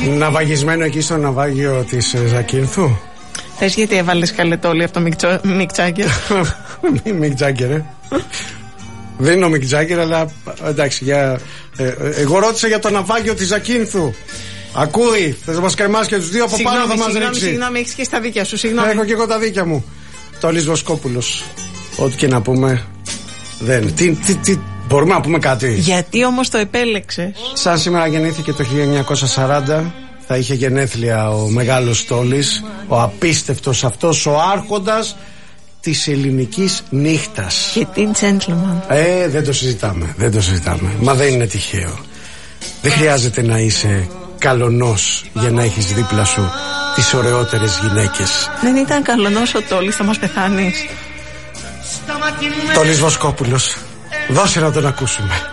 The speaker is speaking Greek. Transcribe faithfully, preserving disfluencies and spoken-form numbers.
Ναυαγισμένο εκεί στο ναυάγιο της Ζακίνθου. Θες γιατί έβαλες καλετόλι από το Μικ Τζάγκερ? Μικ Τζάγκερ, ε. Δεν είναι ο Μικ Τζάγκερ, αλλά εντάξει, για, ε, εγώ ρώτησα για το ναυάγιο της Ζακίνθου. Ακούει, θες να μας κρεμάσει και τους δύο από πάνω, θα μας συγγνώμη, ρίξει. Συγγνώμη, έχεις και στα δίκια σου, συγγνώμη. Έχω και εγώ τα δίκια μου. Τόλης Βοσκόπουλος. Ό,τι και να πούμε. Δεν. Τι, τι, τι, μπορούμε να πούμε κάτι? Γιατί όμως το επέλεξες? Σαν σήμερα γεννήθηκε το χίλια εννιακόσια σαράντα. Θα είχε γενέθλια ο μεγάλος Τόλης, ο απίστευτος αυτός, ο άρχοντας της ελληνικής νύχτας. Και τι gentleman. Ε, δεν το συζητάμε, δεν το συζητάμε. Μα δεν είναι τυχαίο. Δεν χρειάζεται να είσαι καλονός για να έχεις δίπλα σου τις ωραιότερες γυναίκες. Δεν ήταν καλονός ο Τόλης, θα μας πεθάνεις. Τόλης Βοσκόπουλος, δώσε να τον ακούσουμε.